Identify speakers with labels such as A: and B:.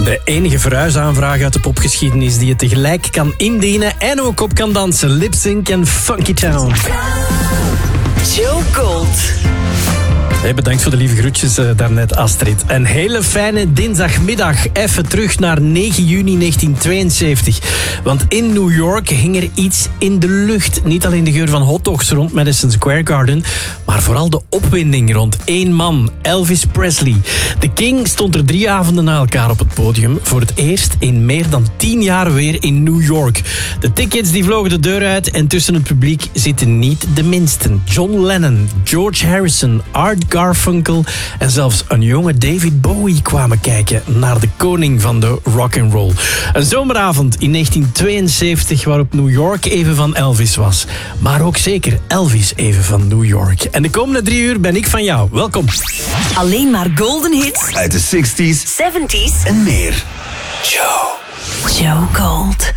A: De enige verhuisaanvraag uit de popgeschiedenis die je tegelijk kan indienen en ook op kan dansen. Lip Sync en Funky Town.
B: Joe Gold.
A: Hey, bedankt voor de lieve groetjes daarnet, Astrid. Een hele fijne dinsdagmiddag. Even terug naar 9 juni 1972. Want in New York hing er iets in de lucht. Niet alleen de geur van hotdogs rond Madison Square Garden, maar vooral de opwinding rond één man, Elvis Presley. De King stond er 3 avonden na elkaar op het podium. Voor het eerst in meer dan 10 jaar weer in New York. De tickets die vlogen de deur uit en tussen het publiek zitten niet de minsten. John Lennon, George Harrison, Art Garfunkel en zelfs een jonge David Bowie kwamen kijken naar de koning van de rock'n'roll. Een zomeravond in 1972 waarop New York even van Elvis was. Maar ook zeker Elvis even van New York. En de komende 3 uur ben ik van jou. Welkom.
B: Alleen maar golden hits
C: uit de 60s,
B: 70s
C: en meer.
B: Joe Gold.